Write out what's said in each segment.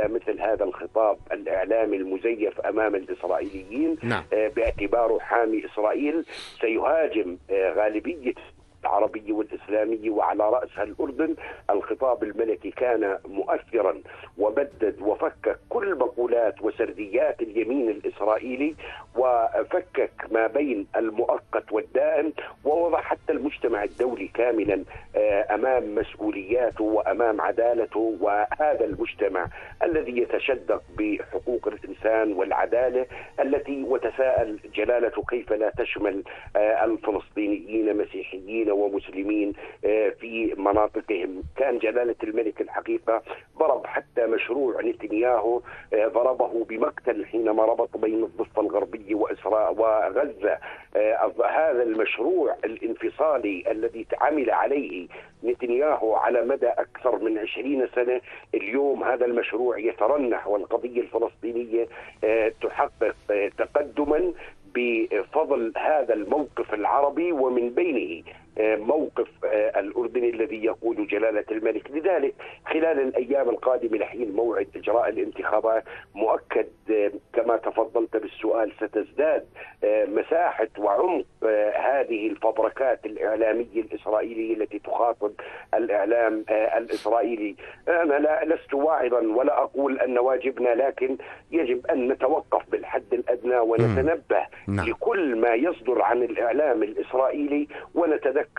مثل هذا الخطاب الإعلامي المزيف أمام الإسرائيليين نعم. باعتباره حامي إسرائيل سيهاجم غالبية العربية والإسلامية وعلى رأسها الأردن. الخطاب الملكي كان مؤثرا وبدد وفكك كل مقولات وسرديات اليمين الإسرائيلي، وفكك ما بين المؤقت والدائم، ووضع حتى المجتمع الدولي كاملا أمام مسؤولياته وأمام عدالته. وهذا المجتمع الذي يتشدق بحقوق الإنسان والعدالة التي وتساءل جلالته كيف لا تشمل الفلسطينيين مسيحيين ومسلمين في مناطقهم. كان جلالة الملك الحقيقة ضرب حتى مشروع نتنياهو، ضربه بمقتل حينما ربط بين الضفة الغربية وغزة. هذا المشروع الانفصالي الذي عمل عليه نتنياهو على مدى أكثر من 20 سنة، اليوم هذا المشروع يترنح، والقضية الفلسطينية تحقق تقدما بفضل هذا الموقف العربي، ومن بينه موقف الأردن الذي يقول جلالة الملك. لذلك خلال الأيام القادمة لحين موعد إجراء الانتخابات مؤكد كما تفضلت بالسؤال ستزداد مساحة وعمق هذه الفبركات الإعلامية الإسرائيلية التي تخاطب الإعلام الإسرائيلي. أنا لست واعظا ولا أقول أن واجبنا، لكن يجب أن نتوقف بالحد الأدنى ونتنبه لكل ما يصدر عن الإعلام الإسرائيلي، ونتذكر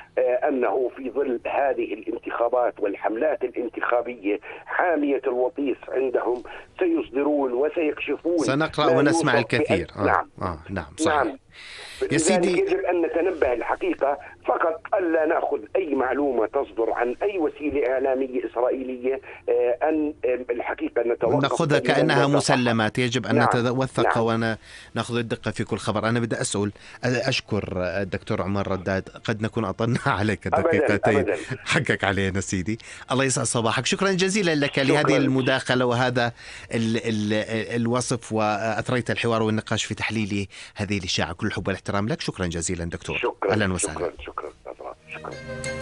أنه في ظل هذه الانتخابات والحملات الانتخابية حامية الوطيس عندهم سيصدرون وسيكشفون، سنقرأ ونسمع الكثير. نعم صحيح. نعم. يا سيدي يجب أن نتنبه الحقيقة فقط ألا نأخذ أي معلومة تصدر عن أي وسيلة إعلامية إسرائيلية أن الحقيقة نأخذها كأنها مسلمات. يجب أن نتوثق ونأخذ الدقة في كل خبر. أنا بدي أشكر الدكتور عمر رداد، قد نكون أطلنا عليك دقيقتين. أبداً. حقك علينا سيدي، الله يسعد صباحك. شكرا جزيلا لك لهذه المداخلة وهذا الوصف، وأثريت الحوار والنقاش في تحليل هذه الإشاعة. كل الحب والاحترام لك. شكرا جزيلا دكتور. شكرا. أهلا وسهلا. شكرا.